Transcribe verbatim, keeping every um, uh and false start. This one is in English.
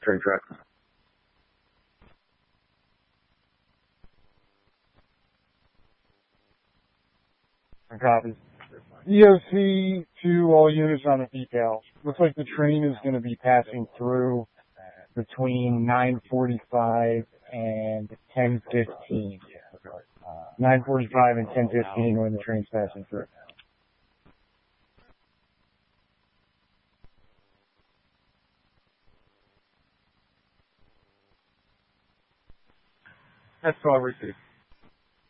train track. Copy. E O C to all units on the details. Looks like the train is going to be passing through between nine forty-five and ten fifteen. nine forty-five and ten fifteen when the train's passing through. That's all received.